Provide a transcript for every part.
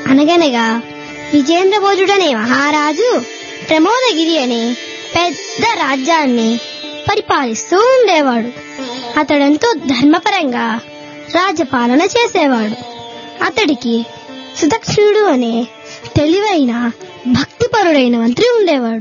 అనగనగా విజేంద్రభోజుడనే మహారాజు ప్రమోదగిరి అనే పెద్ద రాజ్యాన్ని పరిపాలిస్తూ ఉండేవాడు. అతడెంతో ధర్మపరంగా రాజ్యపాలన చేసేవాడు. అతడికి సుదక్షిణుడు అనే తెలివైన భక్తిపరుడైన మంత్రి ఉండేవాడు.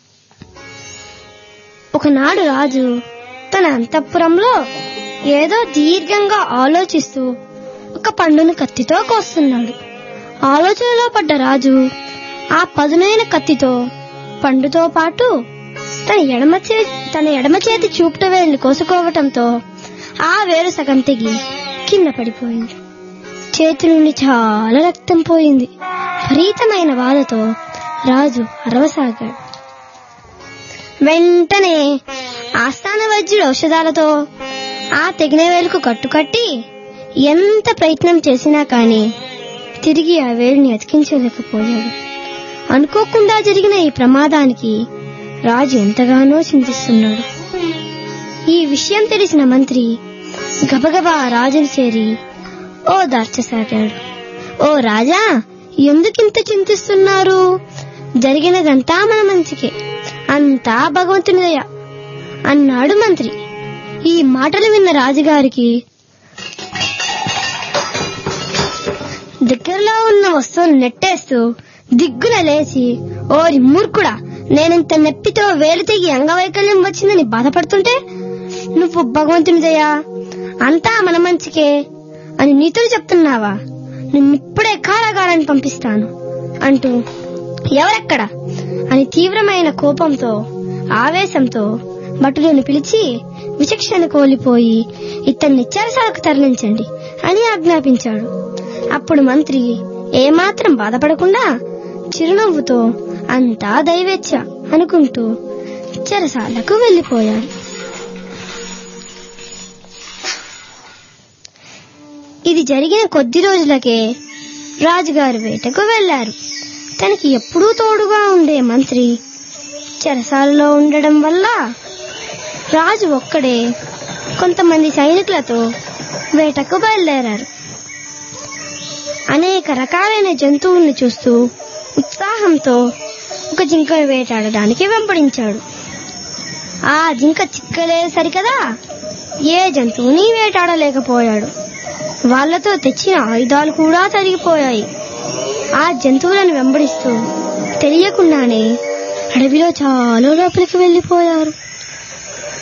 ఒకనాడు రాజు తన అంతఃపురంలో ఏదో దీర్ఘంగా ఆలోచిస్తూ ఒక పండును కత్తితో కోస్తున్నాడు. ఆలోచనలో పడ్డ రాజు ఆ పదునైన కత్తితో పండుతో పాటు తన ఎడమ చేతి చూపుట వేలిని కోసుకోవటంతో ఆ వేలు సగం తెగి కింద పడిపోయింది. చేతి నుండి చాలా రక్తం పోయింది. విపరీతమైన బాధతో రాజు అరవసాగాడు. వెంటనే ఆస్థాన వైద్యుడు ఔషధాలతో ఆ తెగిన వేలుకు కట్టుకట్టి ఎంత ప్రయత్నం చేసినా కాని తిరిగి ఆ వేలుని అతికించలేకపోయాడు. అనుకోకుండా జరిగిన ఈ ప్రమాదానికి రాజు ఎంతగానో చింతిస్తున్నాడు. ఈ విషయం తెలిసిన మంత్రి గబగబా రాజును చేరి ఓదార్చసాగాడు. ఓ రాజా, ఎందుకింత చింతిస్తున్నారు? జరిగినదంతా మన మంచికే, అంతా భగవంతుని దయ అన్నాడు మంత్రి. ఈ మాటలు విన్న రాజుగారికి దగ్గరలో ఉన్న వస్తువులు నెట్టేస్తూ దిగ్గున లేచి, ఓరి మూర్ఖుడా, నేనింత నొప్పితో వేలు తెగి అంగవైకల్యం వచ్చిందని బాధపడుతుంటే నువ్వు భగవంతుని దయా, అంతా మన మంచికే అని నీతులు చెప్తున్నావా? నిన్నిప్పుడే కారాగారాన్ని పంపిస్తాను అంటూ ఎవరెక్కడ అని తీవ్రమైన కోపంతో ఆవేశంతో భటులను పిలిచి విచక్షణ కోల్పోయి ఇతన్ని చెరసాలకు తరలించండి అని ఆజ్ఞాపించాడు. అప్పుడు మంత్రి ఏమాత్రం బాధపడకుండా చిరునవ్వుతో అంతా దైవేచ్ఛ అనుకుంటూ చెరసాలకు వెళ్లిపోయాడు. ఇది జరిగిన కొద్ది రోజులకే రాజుగారు వేటకు వెళ్లారు. తనకి ఎప్పుడూ తోడుగా ఉండే మంత్రి చెరసాలలో ఉండడం వల్ల రాజు ఒక్కడే కొంతమంది సైనికులతో వేటకు బయలుదేరారు. అనేక రకాలైన జంతువుల్ని చూస్తూ ఉత్సాహంతో ఒక జింకను వేటాడడానికి వెంబడించాడు. ఆ జింక చిక్కలే సరికదా ఏ జంతువుని వేటాడలేకపోయాడు. వాళ్లతో తెచ్చిన ఆయుధాలు కూడా తరిగిపోయాయి. ఆ జంతువులను వెంబడిస్తూ తెలియకుండానే అడవిలో చాలా లోపలికి వెళ్లిపోయారు.